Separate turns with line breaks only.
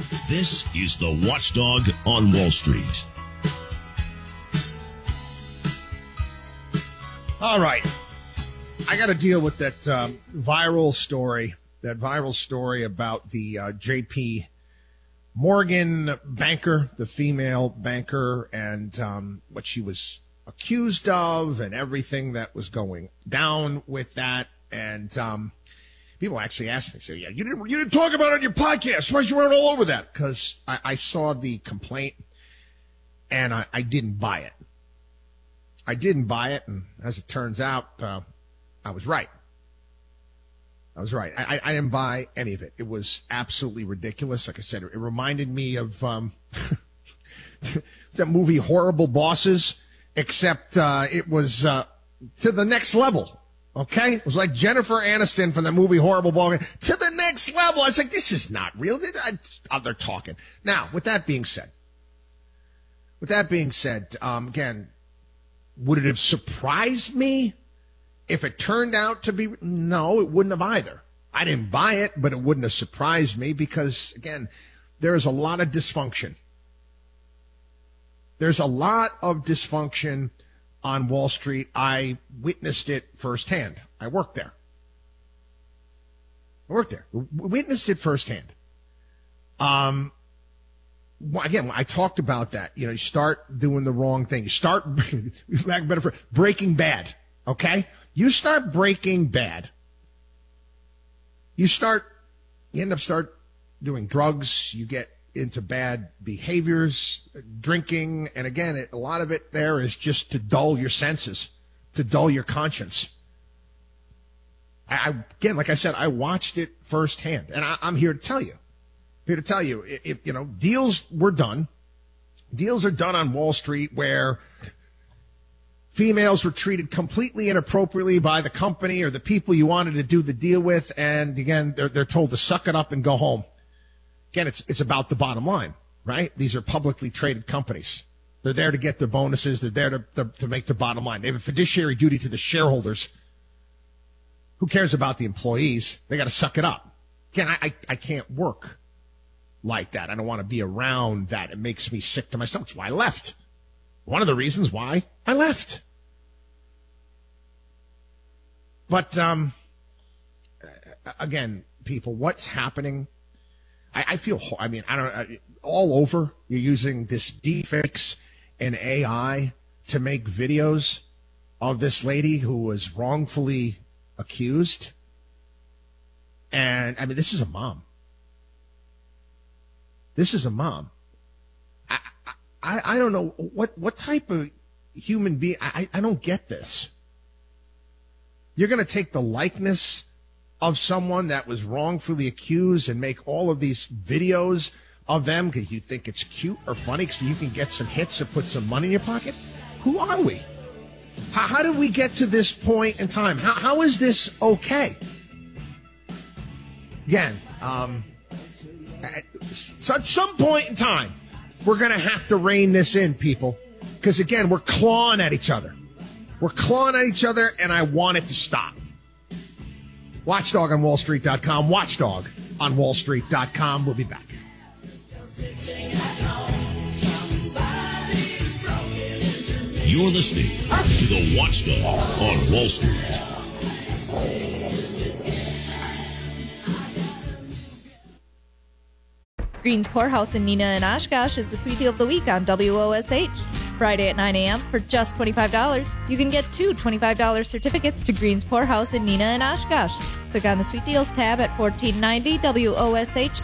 This is the Watchdog on Wall Street.
All right. I got to deal with that viral story about the J.P. Morgan banker, the female banker, and what she was accused of and everything that was going down with that. And people actually asked me, so yeah, you didn't talk about it on your podcast. Why you weren't all over that? Because I saw the complaint and I didn't buy it. I didn't buy it, and as it turns out, I was right. I didn't buy any of it. It was absolutely ridiculous. Like I said, it reminded me of that movie Horrible Bosses, except it was to the next level. Okay? It was like Jennifer Aniston from the movie Horrible Bosses to the next level. I was like, this is not real. They're talking. Now, with that being said, again, would it have surprised me if it turned out to be? No, it wouldn't have either. I didn't buy it, but it wouldn't have surprised me because, again, there is a lot of dysfunction. There's a lot of dysfunction on Wall Street. I witnessed it firsthand. I worked there. Witnessed it firsthand. Again, I talked about that. You start doing the wrong thing. You start, lack of better phrase, Breaking Bad. Okay? You start Breaking Bad. You end up doing drugs. You get into bad behaviors, drinking. And again, a lot of it there is just to dull your senses, to dull your conscience. Again, like I said, I watched it firsthand, and I'm here to tell you. If deals were done. Deals are done on Wall Street where females were treated completely inappropriately by the company or the people you wanted to do the deal with. And again, they're told to suck it up and go home. Again, it's about the bottom line, right? These are publicly traded companies. They're there to get their bonuses. They're there to make the bottom line. They have a fiduciary duty to the shareholders. Who cares about the employees? They got to suck it up. Again, I can't work like that. I don't want to be around that. It makes me sick to my stomach. That's why I left. One of the reasons why I left. But, again, people, what's happening? I feel, all over, you're using this deepfakes and AI to make videos of this lady who was wrongfully accused. And, this is a mom. I don't know what type of human being. I don't get this. You're going to take the likeness of someone that was wrongfully accused and make all of these videos of them because you think it's cute or funny so you can get some hits and put some money in your pocket? Who are we? How did we get to this point in time? How is this okay? Again, so at some point in time, we're going to have to rein this in, people. Because, again, we're clawing at each other. And I want it to stop. Watchdog on WallStreet.com. Watchdog on WallStreet.com. We'll be back.
You're listening to the Watchdog on Wall Street.
Green's Poorhouse in Neenah and Oshkosh is the sweet deal of the week on WOSH. Friday at 9 a.m. for just $25. You can get 2 $25 certificates to Green's Poorhouse in Neenah and Oshkosh. Click on the Sweet Deals tab at 1490 WOSH